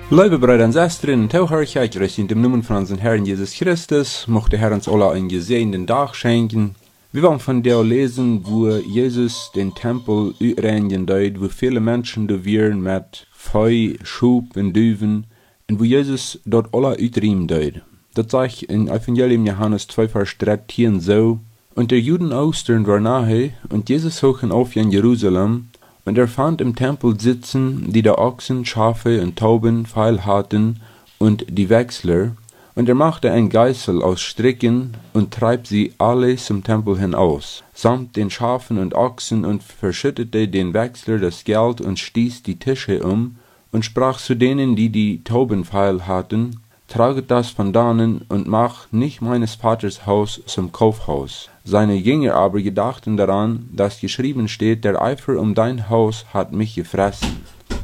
Liebe Brüder und Schwestern, Tauherrlichkeit, recht in dem Namen von unserem Herrn Jesus Christus, mochte Herr uns alle einen gesegneten Tag schenken. Wir wollen von der lesen, wo Jesus den Tempel uitreinigen deed, wo viele Menschen da wären mit Feu, Schub und Düven, und wo Jesus dort alle uitriemen deed. Das sagt in Evangelium Johannes 2, Vers 13 so: Und der Juden Ostern war nahe, und Jesus hochen auf in Jerusalem, und fand im Tempel sitzen, die da Ochsen, Schafe und Tauben feil hatten, und die Wechsler, und machte ein Geißel aus Stricken, und treib sie alle zum Tempel hinaus, samt den Schafen und Ochsen, und verschüttete den Wechsler das Geld, und stieß die Tische und sprach zu denen, die Tauben feil hatten: Traget das von dannen, und mach nicht meines Vaters Haus zum Kaufhaus. Seine Jünger aber gedachten daran, dass geschrieben steht: Der Eifer um dein Haus hat mich gefressen.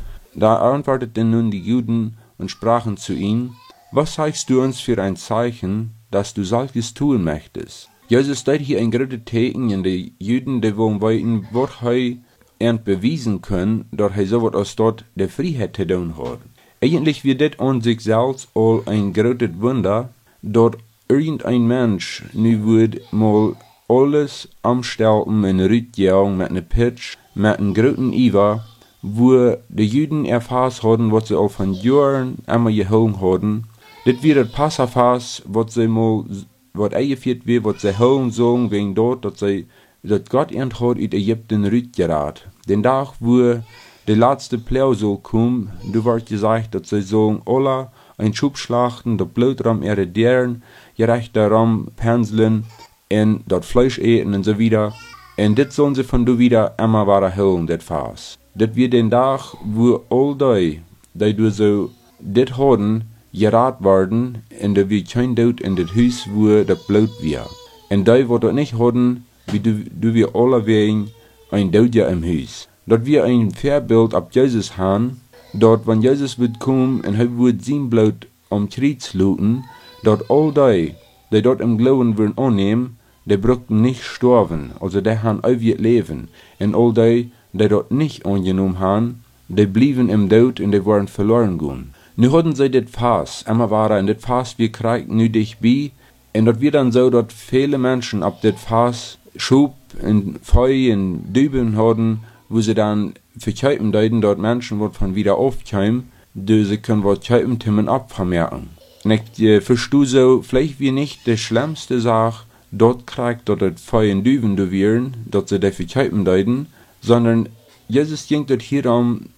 Da antworteten nun die Juden und sprachen zu ihm: Was zeigst du uns für ein Zeichen, dass du solches tun möchtest? Jesus deed hier ein großes Teken in die Juden, die wollen weiten, was er bewiesen können, dass er so was aus dort der Freiheit zu tun hat. Eigentlich wird das an sich selbst all ein großes Wunder, dass irgendein Mensch nu wird mal alles amstelten in Rütjaung mit ne Pitch, mit einem großen Iver, wo die Juden erfasst haben, was sie all von Jahren einmal geholt haben. Das wird das Passafas, was sie mal, was eingeführt wird, was sie holen sollen, wegen dort, dass Gott ihnen hat in Ägypten rütgerat. Den Tag, wo der letzte Plau soll kommen, du wird gesagt, dass sie sollen alle ein Schub schlachten, das Blut ram ihre Deren, gerecht daran penseln, und das Fleisch eten und so wieder. Und das sollen sie von du wieder immer weiter holen, das Fass. Das wird den Tag, wo all die du so das haben, gerat werden, und da wird kein Tod in das Haus, wo das Blut wird. Und die, wo das nicht haben, wie du wir alle wegen ein Tod ja im Haus. Dort wir ein Vorbild ab Jesus haben, dort, wenn Jesus wird kommen und er wird sein Blut am Kreuz luten, dort all die dort im Glauben würden annehmen, die brauchten nicht sterben, also die haben ewig Leben. Und all die dort nicht angenommen haben, die blieben im Tod und die waren verloren gegangen. Nu hatten sie das Fass, immer weiter, und das Fass wir kriegen nu dich bei, und dort wird dann so, dass viele Menschen ab das Fass Schub und Feu und Düben hatten, wo sie dann verkäupen deuten, dort Menschen, die von wieder aufkämen, die sie können was käupen, Timmen abvermerken. Und ich verstehe so, vielleicht wie nicht die schlimmste Sache, dort kriegt, dort das Feu und Düben du wären, dort sie die verkäupen deuten, sondern Jesus ging dort hier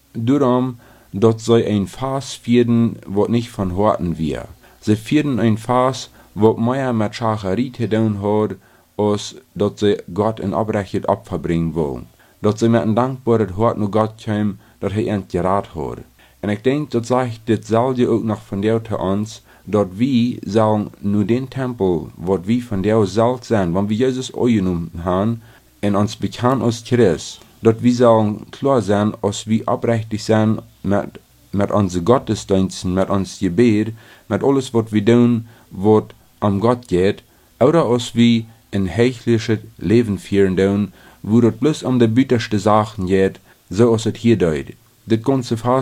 darum, dort sie ein Fass führen, was nicht von Horten wir. Sie führen ein Fass, was mehr mit Schacherie zu tun hat, als dort sie Gott in Abrechnet Opfer bringen wollen. Dort sie mit einem dankbaren Hort nur Gott kommen, dass er ihnen gerat hat. Und ich denke, dort sagt dasselbe auch noch von der zu uns, dort wir sollen nur den Tempel, was wir von der selbst sind, wenn wir Jesus angenommen haben und uns bekannt als Christ, dort wir sollen klar sein, als wir aufrichtig sind mit unseren Gottesdiensten, mit uns Gebet, mit alles, was wir tun, was am Gott geht, oder als wir ein heiligtes Leben führen tun, wo dort bloß um die bitterste Sachen geht, so als es hier deut. Das ganze Fass